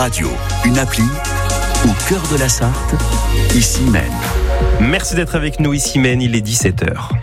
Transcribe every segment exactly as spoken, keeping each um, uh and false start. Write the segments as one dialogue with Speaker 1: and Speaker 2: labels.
Speaker 1: radio, une appli, au cœur de la Sarthe, ici Maine.
Speaker 2: Merci d'être avec nous ici Maine, il est dix-sept heures.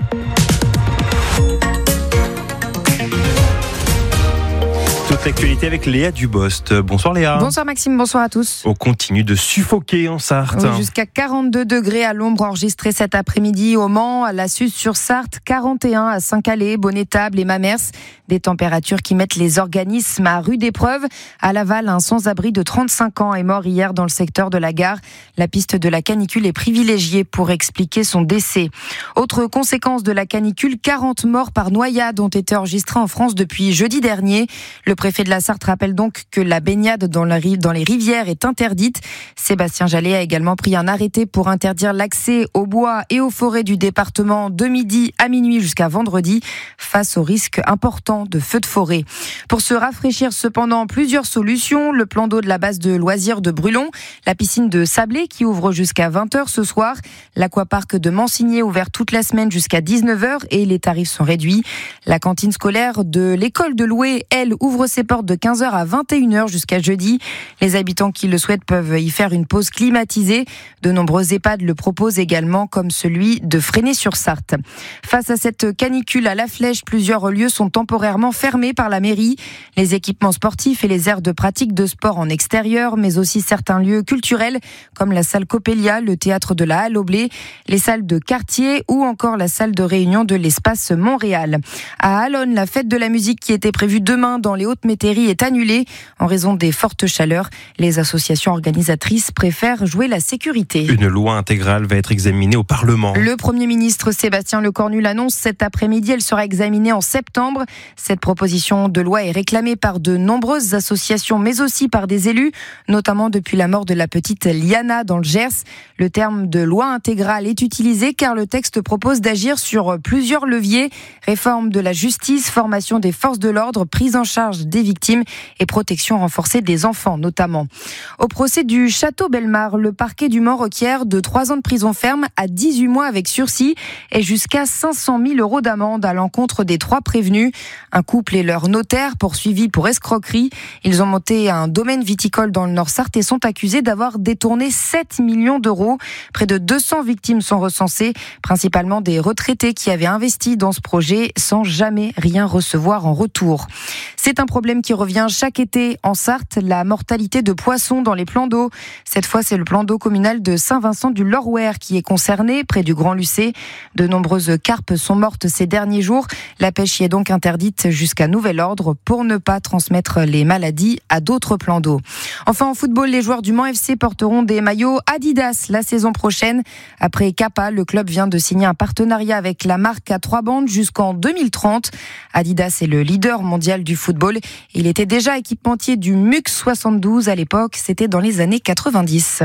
Speaker 2: Toute l'actualité avec Léa Dubost. Bonsoir Léa.
Speaker 3: Bonsoir Maxime, bonsoir à tous.
Speaker 2: On continue de suffoquer en Sarthe.
Speaker 3: Oui, jusqu'à quarante-deux degrés à l'ombre enregistrés cet après-midi au Mans, à la Suze-sur-Sarthe, quarante et un à Saint-Calais, Bonnet-Table et Mamers. Des températures qui mettent les organismes à rude épreuve. À Laval, un sans-abri de trente-cinq ans est mort hier dans le secteur de la gare. La piste de la canicule est privilégiée pour expliquer son décès. Autre conséquence de la canicule, quarante morts par noyade ont été enregistrées en France depuis jeudi dernier. Le préfet de la Sarthe rappelle donc que la baignade dans, la rive, dans les rivières est interdite. Sébastien Jallet a également pris un arrêté pour interdire l'accès aux bois et aux forêts du département de midi à minuit jusqu'à vendredi face au risque important de feux de forêt. Pour se rafraîchir cependant, plusieurs solutions. Le plan d'eau de la base de loisirs de Brulon, la piscine de Sablé qui ouvre jusqu'à vingt heures ce soir, l'aquaparc de Mansigné ouvert toute la semaine jusqu'à dix-neuf heures et les tarifs sont réduits. La cantine scolaire de l'école de Loué, elle, ouvre ses portes de quinze heures à vingt et une heures jusqu'à jeudi. Les habitants qui le souhaitent peuvent y faire une pause climatisée. De nombreux EHPAD le proposent également, comme celui de Fresnay-sur-Sarthe. Face à cette canicule à la Flèche, plusieurs lieux sont temporairement fermés par la mairie. Les équipements sportifs et les aires de pratique de sport en extérieur, mais aussi certains lieux culturels, comme la salle Coppelia, le théâtre de la Halle au Blé, les salles de quartier ou encore la salle de réunion de l'espace Montréal. À Allonne, la fête de la musique qui était prévue demain dans les Hautes-Métairies est annulée en raison des fortes chaleurs. Les associations organisatrices préfèrent jouer la sécurité.
Speaker 2: Une loi intégrale va être examinée au Parlement.
Speaker 3: Le Premier ministre Sébastien Lecornu l'annonce cet après-midi. Elle sera examinée en septembre. Cette proposition de loi est réclamée par de nombreuses associations, mais aussi par des élus, notamment depuis la mort de la petite Liana dans le Gers. Le terme de loi intégrale est utilisé car le texte propose d'agir sur plusieurs leviers. Réforme de la justice, formation des forces de l'ordre, prise en charge des victimes et protection renforcée des enfants notamment. Au procès du Château Bellemare, le parquet du Mans requiert de trois ans de prison ferme à dix-huit mois avec sursis et jusqu'à cinq cent mille euros d'amende à l'encontre des trois prévenus. Un couple et leur notaire poursuivis pour escroquerie. Ils ont monté un domaine viticole dans le Nord-Sarthe et sont accusés d'avoir détourné sept millions d'euros. Près de deux cents victimes sont recensées, principalement des retraités qui avaient investi dans ce projet sans jamais rien recevoir en retour. C'est un problème qui revient chaque été en Sarthe, la mortalité de poissons dans les plans d'eau. Cette fois, c'est le plan d'eau communal de Saint-Vincent-du-Lorwère qui est concerné, près du Grand Lucé. De nombreuses carpes sont mortes ces derniers jours. La pêche y est donc interdite jusqu'à nouvel ordre pour ne pas transmettre les maladies à d'autres plans d'eau. Enfin, en football, les joueurs du Mans F C porteront des maillots Adidas la saison prochaine. Après Kappa, le club vient de signer un partenariat avec la marque à trois bandes jusqu'en deux mille trente. Adidas est le leader mondial du football. Il était déjà équipementier du M U X soixante-douze à l'époque, c'était dans les années quatre-vingt-dix.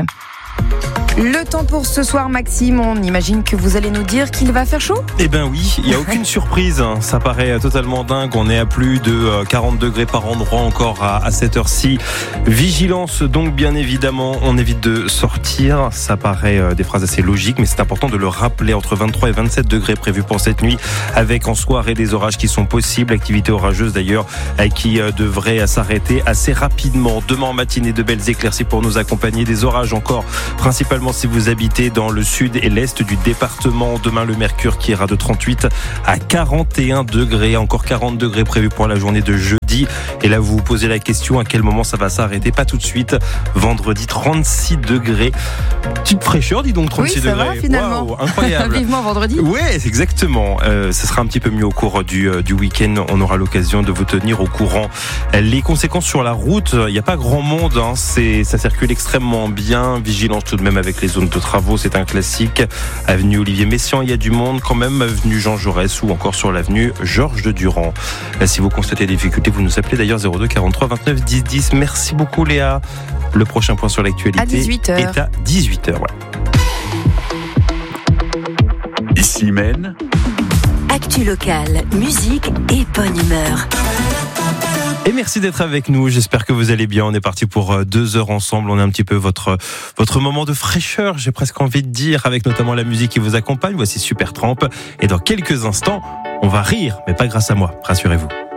Speaker 3: Le temps pour ce soir, Maxime, on imagine que vous allez nous dire qu'il va faire chaud ?
Speaker 2: Eh ben oui, il n'y a aucune surprise, ça paraît totalement dingue, on est à plus de quarante degrés par endroit encore à cette heure-ci. Vigilance donc bien évidemment, on évite de sortir, ça paraît des phrases assez logiques, mais c'est important de le rappeler, entre vingt-trois et vingt-sept degrés prévus pour cette nuit, avec en soirée des orages qui sont possibles, activité orageuse d'ailleurs qui devrait s'arrêter assez rapidement. Demain en matinée, de belles éclaircies pour nous accompagner, des orages encore, principalement si vous habitez dans le sud et l'est du département. Demain, le mercure qui ira de trente-huit à quarante et un degrés. Encore quarante degrés prévus pour la journée de jeudi. Et là, vous vous posez la question à quel moment ça va s'arrêter. Pas tout de suite. Vendredi, trente-six degrés. Petite fraîcheur, dis donc, trente-six
Speaker 3: oui, ça
Speaker 2: degrés.
Speaker 3: Va, finalement.
Speaker 2: Wow, incroyable.
Speaker 3: Vivement vendredi.
Speaker 2: Oui, exactement. Euh, ce sera un petit peu mieux au cours du, euh, du week-end. On aura l'occasion de vous tenir au courant. Les conséquences sur la route, il n'y a pas grand monde. Hein. C'est, ça circule extrêmement bien. Vigilance tout de même avec les zones de travaux, c'est un classique. Avenue Olivier Messiaen, il y a du monde quand même. Avenue Jean Jaurès ou encore sur l'avenue Georges de Durand. Si vous constatez des difficultés, vous nous appelez d'ailleurs zéro deux quarante-trois vingt-neuf dix dix. Merci beaucoup Léa. Le prochain point sur l'actualité
Speaker 3: à dix-huit heures.
Speaker 2: Est à dix-huit heures. Ouais.
Speaker 1: Ici Maine.
Speaker 4: Actu locale, musique et bonne humeur.
Speaker 2: Et merci d'être avec nous, j'espère que vous allez bien. On est parti pour deux heures ensemble, on est un petit peu votre, votre moment de fraîcheur, j'ai presque envie de dire, avec notamment la musique qui vous accompagne. Voici Supertramp, et dans quelques instants, on va rire, mais pas grâce à moi, rassurez-vous.